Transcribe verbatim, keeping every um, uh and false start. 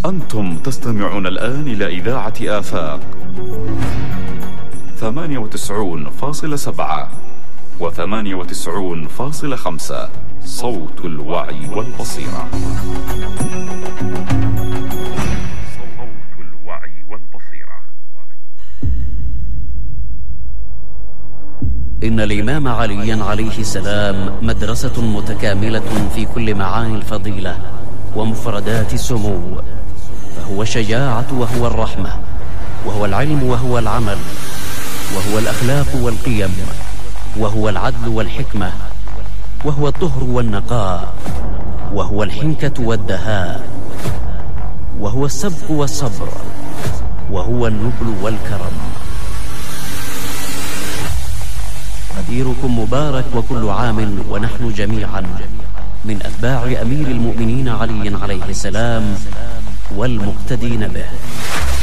أنتم تستمعون الآن إلى إذاعة آفاق ثمانية وتسعون فاصلة سبعة وثمانية وتسعون فاصلة خمسة، صوت الوعي والبصيرة. صوت الوعي والبصيرة. إن الإمام علي عليه السلام مدرسة متكاملة في كل معاني الفضيلة ومفردات السمو، فهو الشجاعة وهو الرحمة، وهو العلم وهو العمل، وهو الأخلاق والقيم، وهو العدل والحكمة، وهو الطهر والنقاء، وهو الحنكة والدهاء، وهو السبق والصبر، وهو النبل والكرم. غديركم مبارك وكل عام ونحن جميعا من أتباع أمير المؤمنين علي عليه السلام والمقتدين به.